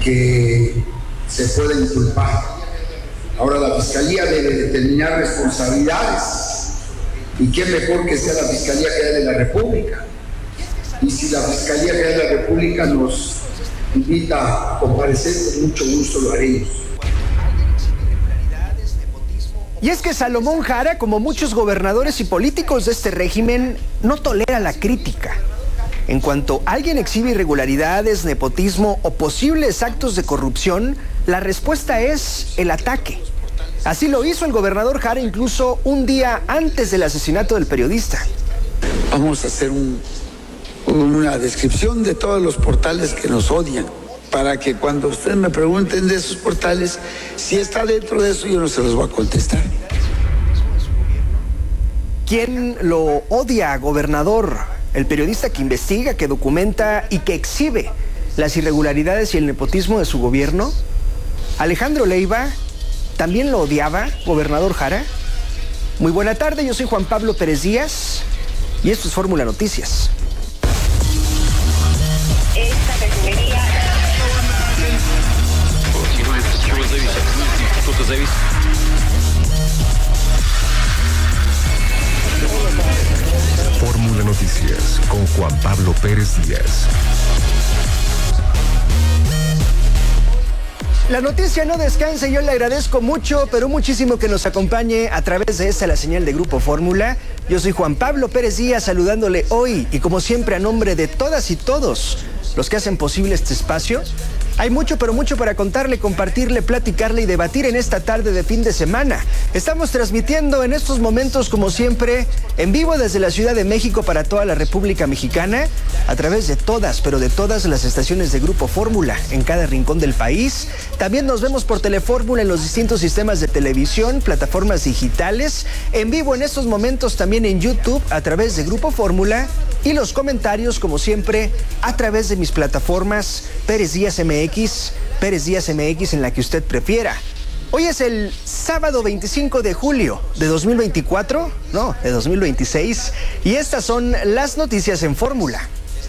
que se pueda inculpar. Ahora la Fiscalía debe determinar responsabilidades, y qué mejor que sea la Fiscalía General de la República. Y si la Fiscalía General de la República nos invita a comparecer, con mucho gusto lo haremos. Y es que Salomón Jara, como muchos gobernadores y políticos de este régimen, no tolera la crítica. En cuanto alguien exhibe irregularidades, nepotismo o posibles actos de corrupción, la respuesta es el ataque. Así lo hizo el gobernador Jara incluso un día antes del asesinato del periodista. Vamos a hacer una descripción de todos los portales que nos odian, para que cuando ustedes me pregunten de esos portales, si está dentro de eso, yo no se los voy a contestar. ¿Quién lo odia, gobernador? El periodista que investiga, que documenta y que exhibe las irregularidades y el nepotismo de su gobierno. Alejandro Leiva también lo odiaba, gobernador Jara. Muy buena tarde, yo soy Juan Pablo Pérez Díaz y esto es Fórmula Noticias. Fórmula Noticias con Juan Pablo Pérez Díaz. La noticia no descansa y yo le agradezco mucho, pero muchísimo que nos acompañe a través de esta la señal de Grupo Fórmula. Yo soy Juan Pablo Pérez Díaz saludándole hoy y como siempre a nombre de todas y todos los que hacen posible este espacio. Hay mucho, pero mucho para contarle, compartirle, platicarle y debatir en esta tarde de fin de semana. Estamos transmitiendo en estos momentos, como siempre, en vivo desde la Ciudad de México para toda la República Mexicana, a través de todas, pero de todas las estaciones de Grupo Fórmula en cada rincón del país. También nos vemos por Telefórmula en los distintos sistemas de televisión, plataformas digitales, en vivo en estos momentos también en YouTube a través de Grupo Fórmula y los comentarios, como siempre, a través de mis plataformas Pérez Díaz MX, Pérez Díaz MX en la que usted prefiera. Hoy es el sábado 25 de julio de 2024, no, de 2026, y estas son las noticias en Fórmula.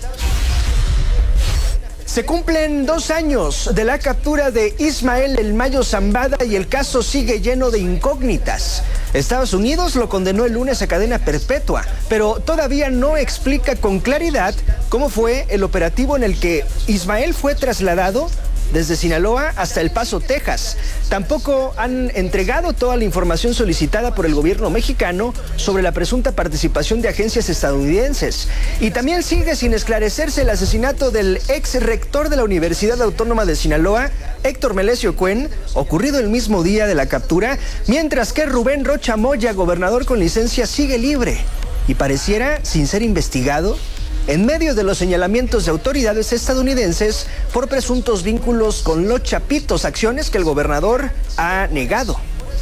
Se cumplen 2 años de la captura de Ismael El Mayo Zambada y el caso sigue lleno de incógnitas. Estados Unidos lo condenó el lunes a cadena perpetua, pero todavía no explica con claridad cómo fue el operativo en el que Ismael fue trasladado desde Sinaloa hasta El Paso, Texas. Tampoco han entregado toda la información solicitada por el gobierno mexicano sobre la presunta participación de agencias estadounidenses. Y también sigue sin esclarecerse el asesinato del ex rector de la Universidad Autónoma de Sinaloa, Héctor Melesio Cuen, ocurrido el mismo día de la captura, mientras que Rubén Rocha Moya, gobernador con licencia, sigue libre y pareciera sin ser investigado en medio de los señalamientos de autoridades estadounidenses por presuntos vínculos con los Chapitos, acciones que el gobernador ha negado.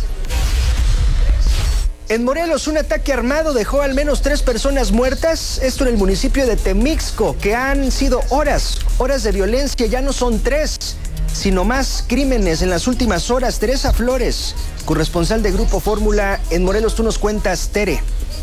En Morelos, un ataque armado dejó al menos 3 personas muertas, esto en el municipio de Temixco, que han sido horas de violencia, ya no son 3, sino más crímenes en las últimas horas. Teresa Flores, corresponsal de Grupo Fórmula en Morelos, tú nos cuentas, Tere.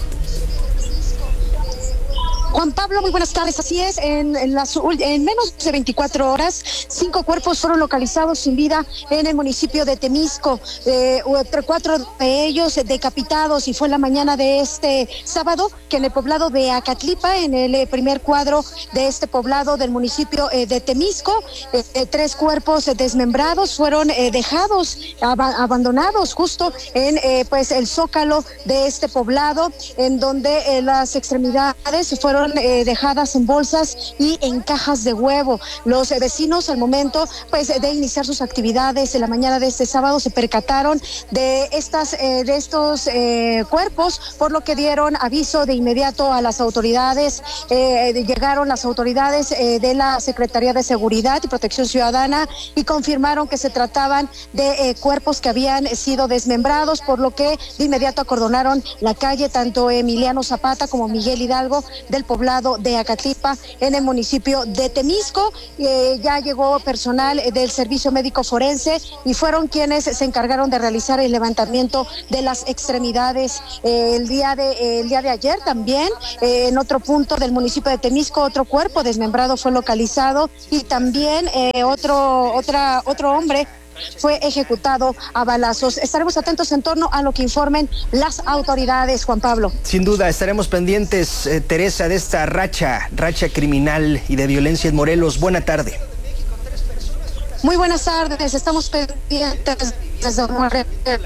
Juan Pablo, muy buenas tardes. Así es, en menos de 24 horas, 5 cuerpos fueron localizados sin vida en el municipio de Temisco, 4 de ellos decapitados, y fue la mañana de este sábado que en el poblado de Acatlipa, en el primer cuadro de este poblado del municipio de Temisco, 3 cuerpos desmembrados fueron dejados, abandonados justo en el zócalo de este poblado, en donde las extremidades fueron dejadas en bolsas y en cajas de huevo. Los vecinos al momento de iniciar sus actividades en la mañana de este sábado se percataron de estos cuerpos, por lo que dieron aviso de inmediato a las autoridades. Llegaron las autoridades de la Secretaría de Seguridad y Protección Ciudadana y confirmaron que se trataban de cuerpos que habían sido desmembrados, por lo que de inmediato acordonaron la calle tanto Emiliano Zapata como Miguel Hidalgo del poblado poblado de Acatlipa, en el municipio de Temisco. Ya llegó personal del servicio médico forense y fueron quienes se encargaron de realizar el levantamiento de las extremidades. El día de ayer también, en otro punto del municipio de Temisco, otro cuerpo desmembrado fue localizado y también otro hombre fue ejecutado a balazos. Estaremos atentos en torno a lo que informen las autoridades, Juan Pablo. Sin duda, estaremos pendientes, Teresa, de esta racha criminal y de violencia en Morelos. Buena tarde. Muy buenas tardes, estamos pendientes desde Morelos.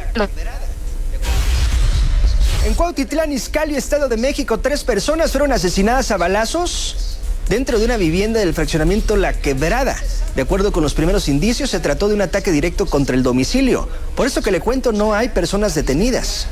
En Cuautitlán Izcalli, Estado de México, 3 personas fueron asesinadas a balazos dentro de una vivienda del fraccionamiento La Quebrada. De acuerdo con los primeros indicios, se trató de un ataque directo contra el domicilio. Por eso que le cuento, no hay personas detenidas.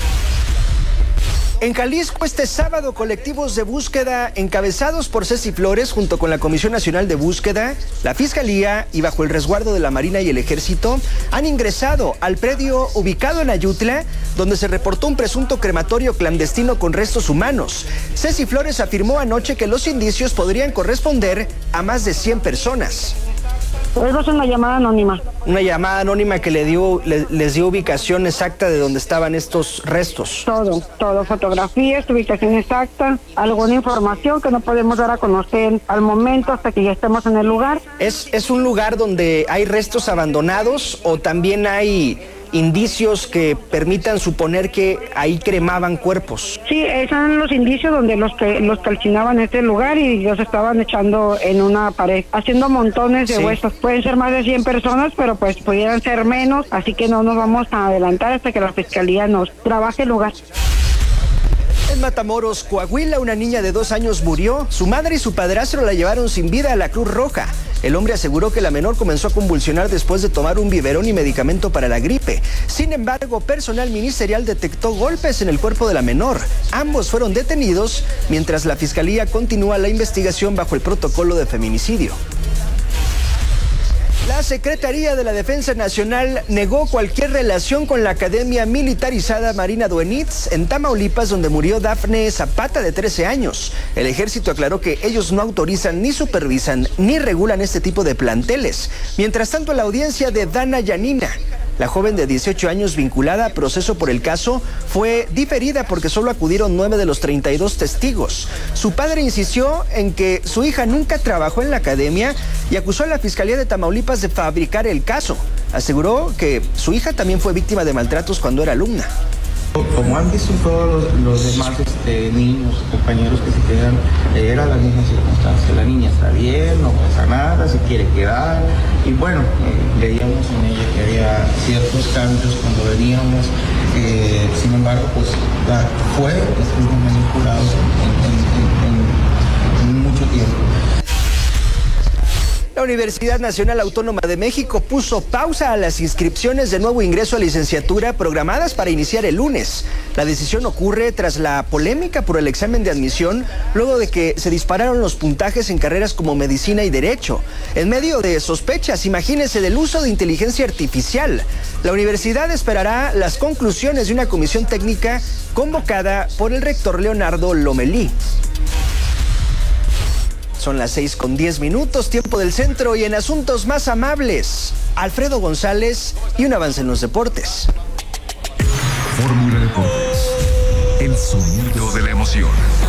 En Jalisco, este sábado, colectivos de búsqueda encabezados por Ceci Flores junto con la Comisión Nacional de Búsqueda, la Fiscalía y bajo el resguardo de la Marina y el Ejército han ingresado al predio ubicado en Ayutla, donde se reportó un presunto crematorio clandestino con restos humanos. Ceci Flores afirmó anoche que los indicios podrían corresponder a más de 100 personas. Es una llamada anónima. Una llamada anónima que les dio ubicación exacta de donde estaban estos restos. Todo, fotografías, ubicación exacta, alguna información que no podemos dar a conocer al momento hasta que ya estemos en el lugar. ¿Es un lugar donde hay restos abandonados o también hay indicios que permitan suponer que ahí cremaban cuerpos? Sí, son los indicios donde los calcinaban este lugar y los estaban echando en una pared, haciendo montones de huesos. Pueden ser más de 100 personas, pero pues pudieran ser menos, así que no nos vamos a adelantar hasta que la Fiscalía nos trabaje el lugar. En Matamoros, Coahuila, una niña de 2 años murió. Su madre y su padrastro la llevaron sin vida a la Cruz Roja. El hombre aseguró que la menor comenzó a convulsionar después de tomar un biberón y medicamento para la gripe. Sin embargo, personal ministerial detectó golpes en el cuerpo de la menor. Ambos fueron detenidos, mientras la Fiscalía continúa la investigación bajo el protocolo de feminicidio. La Secretaría de la Defensa Nacional negó cualquier relación con la Academia Militarizada Marina Duenitz en Tamaulipas, donde murió Dafne Zapata, de 13 años. El ejército aclaró que ellos no autorizan, ni supervisan, ni regulan este tipo de planteles. Mientras tanto, la audiencia de Dana Yanina, la joven de 18 años vinculada a proceso por el caso, fue diferida porque solo acudieron 9 de los 32 testigos. Su padre insistió en que su hija nunca trabajó en la academia y acusó a la Fiscalía de Tamaulipas de fabricar el caso. Aseguró que su hija también fue víctima de maltratos cuando era alumna. Como han visto todos los demás niños, compañeros que se quedan, era la misma circunstancia. La niña está bien, no pasa nada, se quiere quedar. Y bueno, veíamos en ella que había ciertos cambios cuando veníamos. Sin embargo, pues estuvo manipulado en mucho tiempo. La Universidad Nacional Autónoma de México puso pausa a las inscripciones de nuevo ingreso a licenciatura programadas para iniciar el lunes. La decisión ocurre tras la polémica por el examen de admisión, luego de que se dispararon los puntajes en carreras como medicina y derecho. En medio de sospechas, imagínense, del uso de inteligencia artificial. La universidad esperará las conclusiones de una comisión técnica convocada por el rector Leonardo Lomelí. Son las 6:10, tiempo del centro, y en asuntos más amables, Alfredo González y un avance en los deportes. Fórmula Deportes, el sonido de la emoción.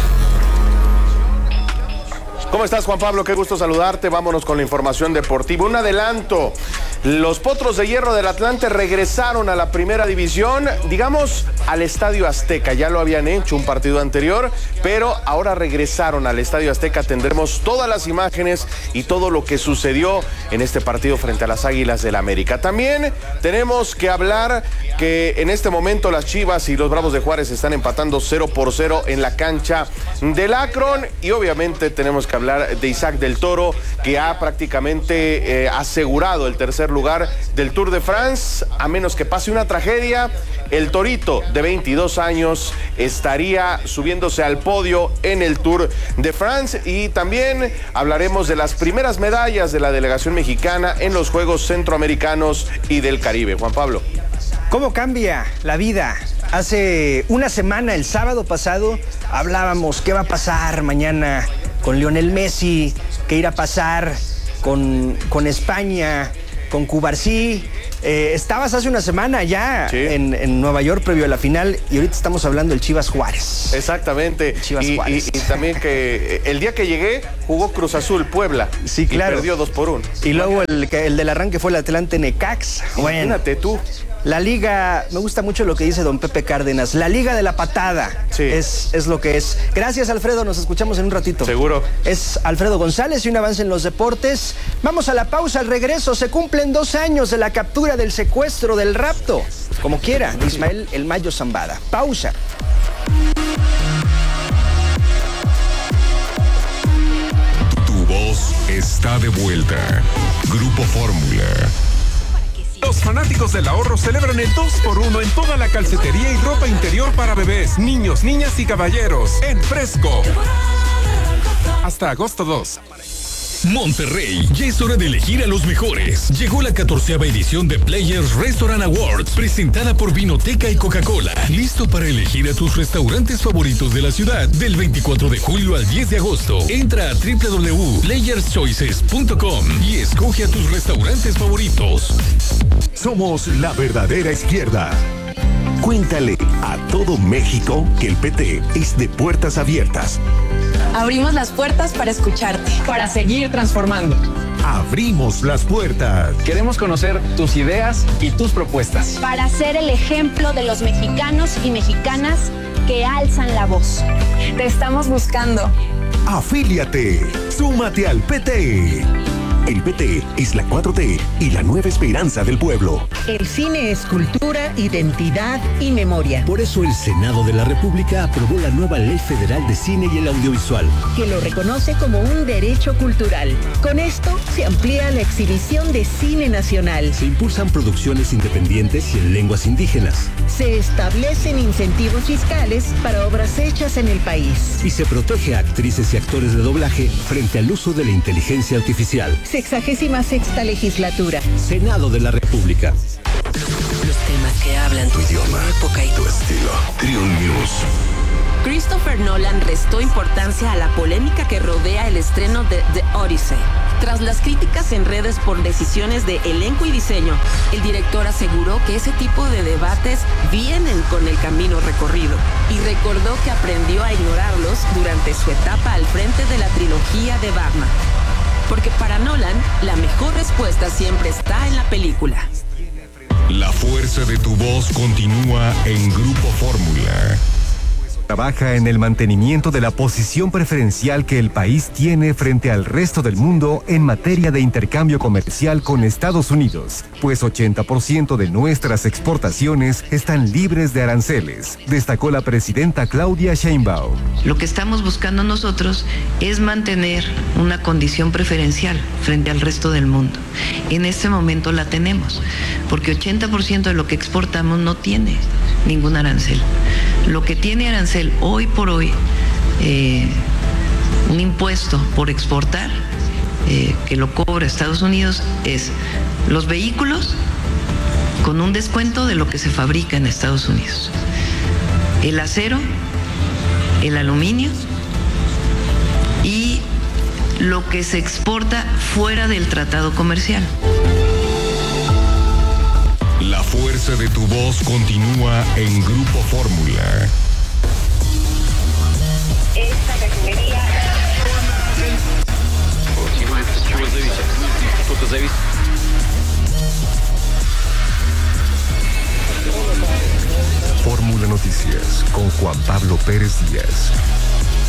¿Cómo estás, Juan Pablo? Qué gusto saludarte. Vámonos con la información deportiva. Un adelanto. Los Potros de Hierro del Atlante regresaron a la primera división, digamos, al Estadio Azteca. Ya lo habían hecho un partido anterior, pero ahora regresaron al Estadio Azteca. Tendremos todas las imágenes y todo lo que sucedió en este partido frente a las Águilas del América. También tenemos que hablar que en este momento las Chivas y los Bravos de Juárez están empatando 0-0 en la cancha del Akron. Y obviamente tenemos que hablar de Isaac del Toro, que ha prácticamente asegurado el tercer lugar del Tour de France. A menos que pase una tragedia, el Torito, de 22 años, estaría subiéndose al podio en el Tour de France. Y también hablaremos de las primeras medallas de la delegación mexicana en los Juegos Centroamericanos y del Caribe. Juan Pablo. ¿Cómo cambia la vida Hace una semana, el sábado pasado, hablábamos qué va a pasar mañana con Lionel Messi, qué irá a pasar con España, con Cubarsí. Estabas hace una semana ya en Nueva York previo a la final y ahorita estamos hablando del Chivas Juárez. Exactamente. Y también que el día que llegué jugó Cruz Azul Puebla. Sí, claro. Y perdió 2-1. Y luego el del arranque fue el Atlante Necaxa. Imagínate tú. La liga, me gusta mucho lo que dice don Pepe Cárdenas, la liga de la patada, es lo que es. Gracias, Alfredo, nos escuchamos en un ratito. Seguro. Es Alfredo González y un avance en los deportes. Vamos a la pausa, al regreso se cumplen 2 años de la captura, del secuestro, del rapto, como quiera, de Ismael El Mayo Zambada. Pausa. Tu voz está de vuelta. Grupo Fórmula. Los fanáticos del ahorro celebran el 2x1 en toda la calcetería y ropa interior para bebés, niños, niñas y caballeros en Fresco. Hasta agosto 2. Monterrey, ya es hora de elegir a los mejores. Llegó la 14ª edición de Players Restaurant Awards, presentada por Vinoteca y Coca-Cola. Listo para elegir a tus restaurantes favoritos de la ciudad. Del 24 de julio al 10 de agosto. Entra a www.playerschoices.com y escoge a tus restaurantes favoritos. Somos la verdadera izquierda. Cuéntale a todo México que el PT es de puertas abiertas. Abrimos las puertas para escucharte, para seguir transformando. Abrimos las puertas. Queremos conocer tus ideas y tus propuestas. Para ser el ejemplo de los mexicanos y mexicanas que alzan la voz. Te estamos buscando. Afíliate. Súmate al PT. El PT es la 4T y la nueva esperanza del pueblo. El cine es cultura, identidad y memoria. Por eso el Senado de la República aprobó la nueva Ley Federal de Cine y el Audiovisual, que lo reconoce como un derecho cultural. Con esto se amplía la exhibición de cine nacional. Se impulsan producciones independientes y en lenguas indígenas. Se establecen incentivos fiscales para obras hechas en el país. Y se protege a actrices y actores de doblaje frente al uso de la inteligencia artificial. 66ª legislatura. Senado de la República. Los temas que hablan tu idioma, tu época y tu estilo. Triun News. Christopher Nolan restó importancia a la polémica que rodea el estreno de The Odyssey. Tras las críticas en redes por decisiones de elenco y diseño, el director aseguró que ese tipo de debates vienen con el camino recorrido y recordó que aprendió a ignorarlos durante su etapa al frente de la trilogía de Batman. Porque para Nolan, la mejor respuesta siempre está en la película. La fuerza de tu voz continúa en Grupo Fórmula. Trabaja en el mantenimiento de la posición preferencial que el país tiene frente al resto del mundo en materia de intercambio comercial con Estados Unidos, pues 80% de nuestras exportaciones están libres de aranceles, destacó la presidenta Claudia Sheinbaum. Lo que estamos buscando nosotros es mantener una condición preferencial frente al resto del mundo. En este momento la tenemos, porque 80% de lo que exportamos no tiene ningún arancel. Lo que tiene arancel hoy por hoy, un impuesto por exportar, que lo cobra Estados Unidos, es los vehículos con un descuento de lo que se fabrica en Estados Unidos. El acero, el aluminio y lo que se exporta fuera del tratado comercial. La fuerza de tu voz continúa en Grupo Fórmula. Esta categoría. Fórmula Noticias con Juan Pablo Pérez Díaz.